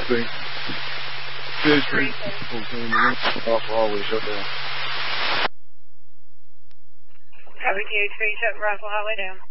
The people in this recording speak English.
Street. City Street. Off Broadway shut down. Copy TH3, shut Russell Highway down.